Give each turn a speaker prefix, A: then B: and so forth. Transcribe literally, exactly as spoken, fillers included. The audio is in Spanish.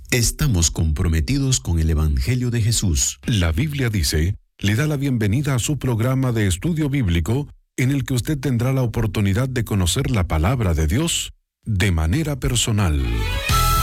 A: Estamos comprometidos con el Evangelio de Jesús.
B: La Biblia dice, le da la bienvenida a su programa de estudio bíblico en el que usted tendrá la oportunidad de conocer la palabra de Dios de manera personal.